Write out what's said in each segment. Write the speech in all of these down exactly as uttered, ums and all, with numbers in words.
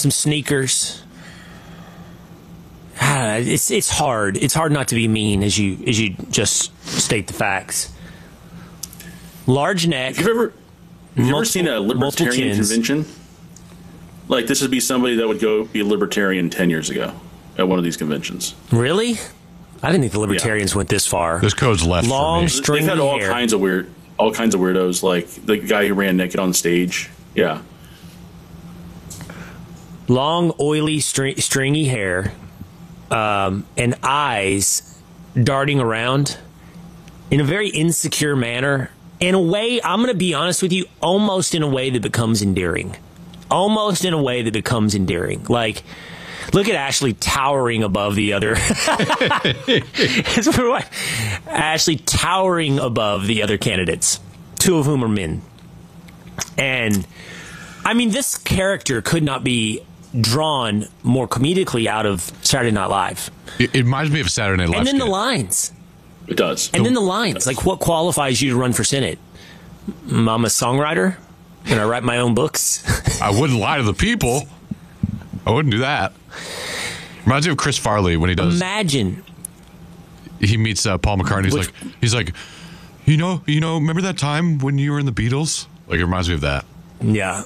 some sneakers. It's it's hard. It's hard not to be mean as you as you just state the facts. Large neck. Have you ever, have you ever seen a libertarian convention? Like, this would be somebody that would go be a libertarian ten years ago at one of these conventions. Really? I didn't think the libertarians yeah. went this far. This code's left Long, for me. stringy They've had all hair. kinds of weird, all kinds of weirdos, like the guy who ran naked on stage. Yeah. Long, oily, string, stringy hair, um, and eyes darting around in a very insecure manner. In a way, I'm going to be honest with you, almost in a way that becomes endearing. Almost in a way that becomes endearing. Like, look at Ashley towering above the other. Ashley towering above the other candidates, two of whom are men. And, I mean, this character could not be drawn more comedically out of Saturday Night Live. It, it reminds me of Saturday Night Live. And then skit. the lines. It does. And then the lines. Like, what qualifies you to run for Senate? I'm a songwriter, and I write my own books. I wouldn't lie to the people. I wouldn't do that. Reminds me of Chris Farley when he does. Imagine. He meets uh, Paul McCartney. He's Which, like, he's like, you know, you know, remember that time when you were in the Beatles? Like, it reminds me of that. Yeah.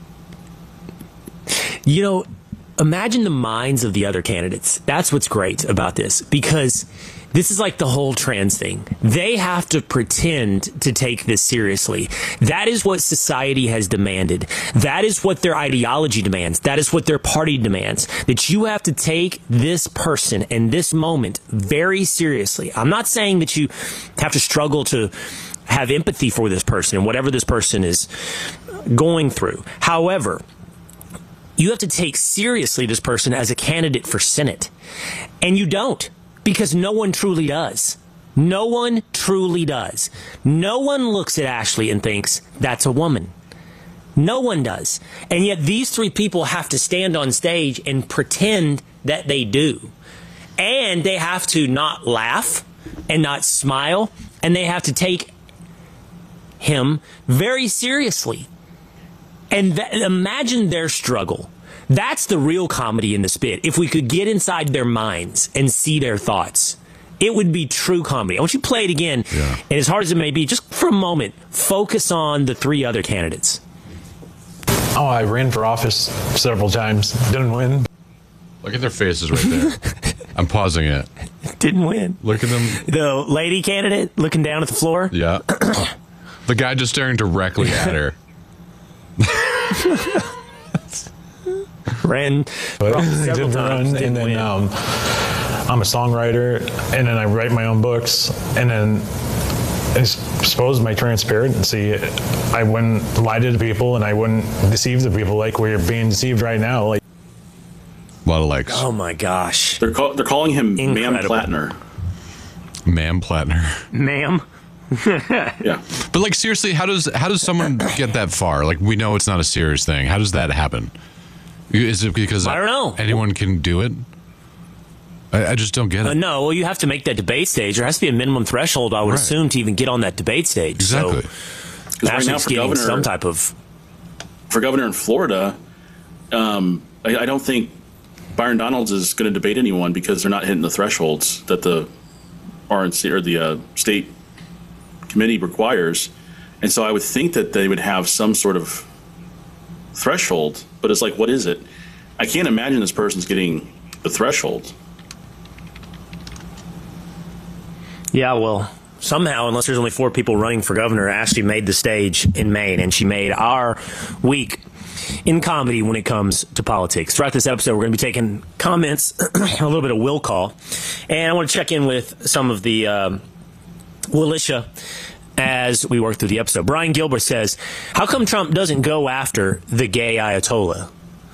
You know, imagine the minds of the other candidates. That's what's great about this, because this is like the whole trans thing. They have to pretend to take this seriously. That is what society has demanded. That is what their ideology demands. That is what their party demands. That you have to take this person and this moment very seriously. I'm not saying that you have to struggle to have empathy for this person and whatever this person is going through. However, you have to take seriously this person as a candidate for Senate. And you don't. Because no one truly does. No one truly does. No one looks at Ashley and thinks, that's a woman. No one does. And yet these three people have to stand on stage and pretend that they do. And they have to not laugh and not smile. And they have to take him very seriously. And th- imagine their struggle. That's the real comedy in this bit. If we could get inside their minds and see their thoughts, it would be true comedy. I want you to play it again. Yeah. And as hard as it may be, just for a moment, focus on the three other candidates. Oh, I ran for office several times. Didn't win. Look at their faces right there. I'm pausing it. Didn't win. Look at them. The lady candidate looking down at the floor. Yeah. The guy just staring directly at her. Ran But several didn't times, run, didn't and then win. um, I'm a songwriter, and then I write my own books, and then I suppose my transparency, I wouldn't lie to the people, and I wouldn't deceive the people like we're being deceived right now. Like, A lot of likes. Oh my gosh. They're call, they're calling him Ma'am Incredible. Plattner. Ma'am Plattner. Ma'am. Yeah. But like, seriously, how does how does someone get that far? Like, we know it's not a serious thing. How does that happen? Is it because I don't know. anyone can do it? I, I just don't get it. Uh, no, well, you have to make that debate stage. There has to be a minimum threshold, I would Right. assume, to even get on that debate stage. Exactly. So, Because right now Ashley's for getting governor, some type of... for governor in Florida, um, I, I don't think Byron Donalds is going to debate anyone because they're not hitting the thresholds that the R N C or the uh, state committee requires. And so I would think that they would have some sort of threshold, but it's like, what is it? I can't imagine this person's getting the threshold. Yeah, well, somehow, unless there's only four people running for governor, Ashley made the stage in Maine, and she made our week in comedy when it comes to politics. Throughout this episode, we're going to be taking comments, a little bit of will call, and I want to check in with some of the um, militia as we work through the episode. Brian Gilbert says, how come Trump doesn't go after the gay Ayatollah?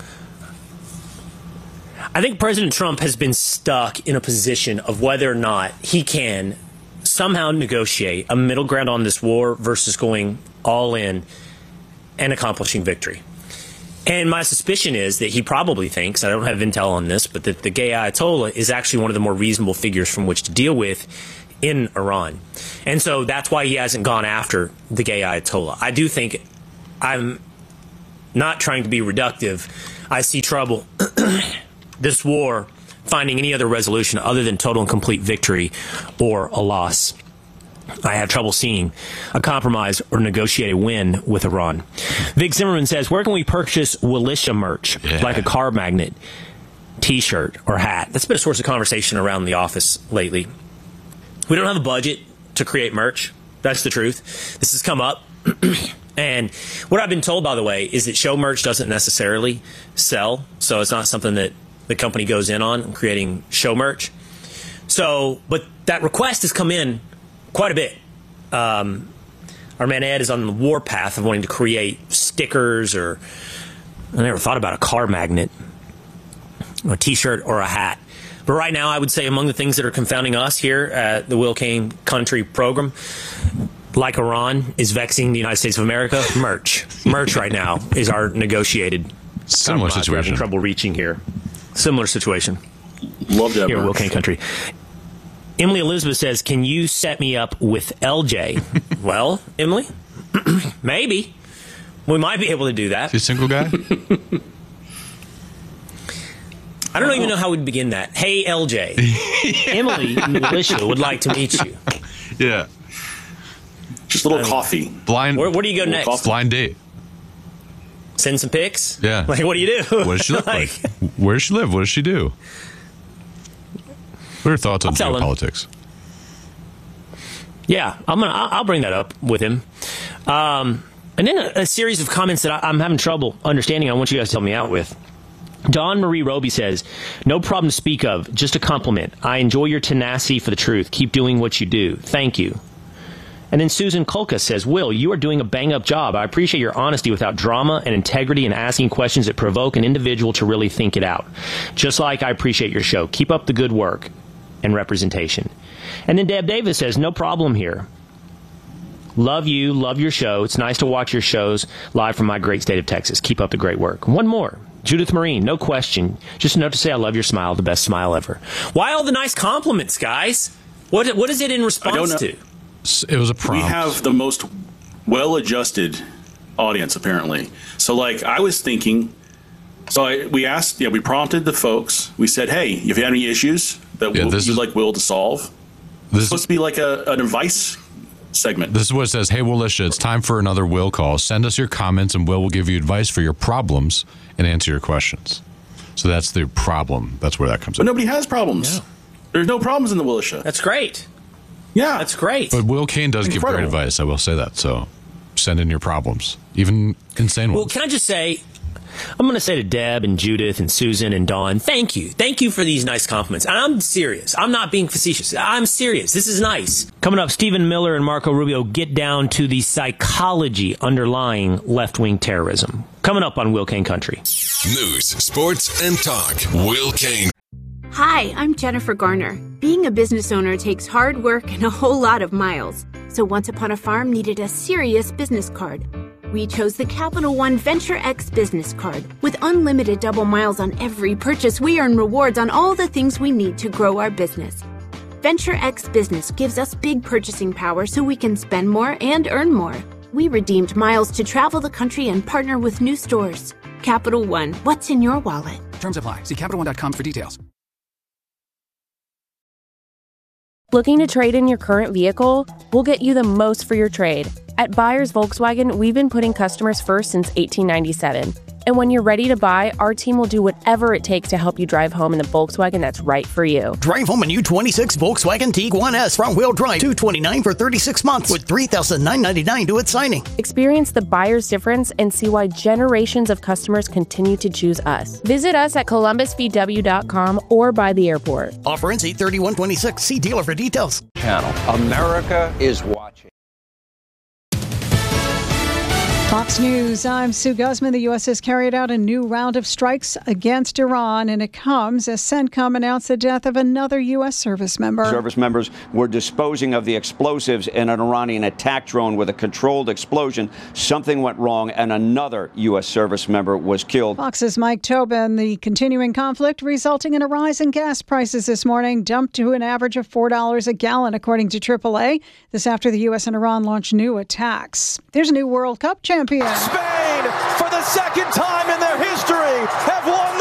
I think President Trump has been stuck in a position of whether or not he can somehow negotiate a middle ground on this war versus going all in and accomplishing victory. And my suspicion is that he probably thinks, I don't have intel on this, but that the gay Ayatollah is actually one of the more reasonable figures from which to deal with in Iran. And so that's why he hasn't gone after the gay Ayatollah. I do think, I'm not trying to be reductive, I see trouble. This war finding any other resolution other than total and complete victory or a loss. I have trouble seeing a compromise or negotiate a win with Iran. Vic Zimmerman says, where can we purchase Willisha merch, yeah. like a car magnet, T-shirt, or hat? That's been a source of conversation around the office lately. We don't have a budget to create merch. That's the truth. This has come up. And what I've been told, by the way, is that show merch doesn't necessarily sell. So it's not something that the company goes in on, creating show merch. So, but that request has come in quite a bit. Um, our man Ed is on the warpath of wanting to create stickers, or I never thought about a car magnet, a T-shirt, or a hat. But right now, I would say among the things that are confounding us here at the Will Kane Country program, like Iran is vexing the United States of America, merch. Merch right now is our negotiated similar compromise. situation. We're having trouble reaching here. Similar situation. Love that here at merch. Will Kane Country. Emily Elizabeth says, can you set me up with L J? Well, Emily, maybe. We might be able to do that. Is he a single guy? I don't even know how we'd begin that. Hey, L J. Emily Militia would like to meet you. Yeah. Just a little I mean, coffee. Blind. Where, where do you go next? Coffee. Blind date. Send some pics? Yeah. Like, what do you do? What does she look like? Where does she live? What does she do? What are your thoughts on geopolitics? Yeah, I'm gonna. I'll bring that up with him. Um, and then a, a series of comments that I, I'm having trouble understanding. I want you guys to help me out with. Dawn Marie Roby says, no problem to speak of, just a compliment. I enjoy your tenacity for the truth. Keep doing what you do. Thank you. And then Susan Kolka says, Will, you are doing a bang-up job. I appreciate your honesty without drama and integrity and asking questions that provoke an individual to really think it out. Just like I appreciate your show. Keep up the good work and representation. And then Deb Davis says, no problem here. Love you, love your show. It's nice to watch your shows live from my great state of Texas. Keep up the great work. One more. Judith Marine, no question. Just a note to say I love your smile, the best smile ever. Why all the nice compliments, guys? What What is it in response to? It was a prompt. We have the most well-adjusted audience, apparently. So, like, I was thinking, so I, we asked, yeah, we prompted the folks. We said, hey, if you have any issues that Yeah, will, this you'd is- like Will to solve, This it's supposed to be like a, an advice segment. This is what it says. Hey, Willisha, it's time for another Will call. Send us your comments, and Will will give you advice for your problems and answer your questions. So that's the problem. That's where that comes But in. nobody has problems. Yeah. There's no problems in the Willisha. That's great. Yeah. That's great. But Will Kane does give great Incredible. advice. I will say that. So send in your problems, even insane Well, ones. can I just say, I'm going to say to Deb and Judith and Susan and Dawn, thank you. Thank you for these nice compliments. And I'm serious. I'm not being facetious. I'm serious. This is nice. Coming up, Stephen Miller and Marco Rubio get down to the psychology underlying left-wing terrorism. Coming up on Will Kane Country. News, sports, and talk. Will Kane. Hi, I'm Jennifer Garner. Being a business owner takes hard work and a whole lot of miles. So Once Upon a Farm needed a serious business card. We chose the Capital One Venture X business card. With unlimited double miles on every purchase, we earn rewards on all the things we need to grow our business. Venture X Business gives us big purchasing power so we can spend more and earn more. We redeemed miles to travel the country and partner with new stores. Capital One, what's in your wallet? Terms apply. See Capital One dot com for details. Looking to trade in your current vehicle? We'll get you the most for your trade. At Buyers Volkswagen, we've been putting customers first since eighteen ninety-seven. And when you're ready to buy, our team will do whatever it takes to help you drive home in the Volkswagen that's right for you. Drive home a new twenty-six Volkswagen Tiguan S front-wheel drive, two hundred twenty-nine dollars for thirty-six months with three thousand nine hundred ninety-nine dollars due at signing. Experience the buyer's difference and see why generations of customers continue to choose us. Visit us at columbus v w dot com or by the airport. Offer ends eight thirty-one twenty-six. See dealer for details. Channel. America is watching. Fox News, I'm Sue Guzman. The U S has carried out a new round of strikes against Iran, and it comes as CENTCOM announced the death of another U S service member. Service members were disposing of the explosives in an Iranian attack drone with a controlled explosion. Something went wrong, and another U S service member was killed. Fox's Mike Tobin. The continuing conflict resulting in a rise in gas prices this morning, dumped to an average of four dollars a gallon, according to triple A. This after the U S and Iran launched new attacks. There's a new World Cup champion. Spain for the second time in their history, have won